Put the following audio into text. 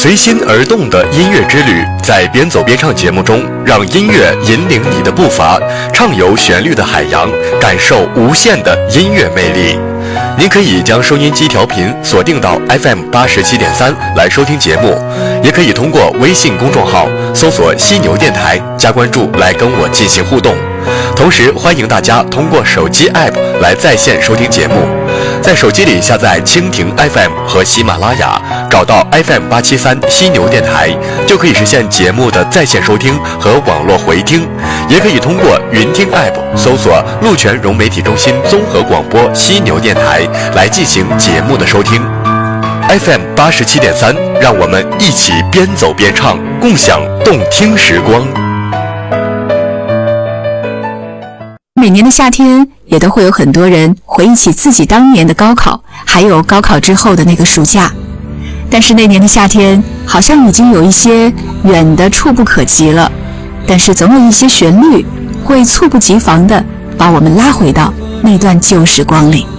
随心而动的音乐之旅，在边走边唱节目中，让音乐引领你的步伐，畅游旋律的海洋，感受无限的音乐魅力。您可以将收音机调频锁定到 FM87.3 来收听节目，也可以通过微信公众号搜索犀牛电台加关注来跟我进行互动。同时欢迎大家通过手机 App 来在线收听节目，在手机里下载蜻蜓 FM 和喜马拉雅，找到 FM873 犀牛电台，就可以实现节目的在线收听和网络回听。也可以通过云听 App 搜索鹿泉融媒体中心综合广播犀牛电台来进行节目的收听。FM87.3，让我们一起边走边唱，共享动听时光。 每年的夏天也都会有很多人回忆起自己当年的高考，还有高考之后的那个暑假。但是那年的夏天好像已经有一些远的触不可及了，但是总有一些旋律会猝不及防地把我们拉回到那段旧时光里。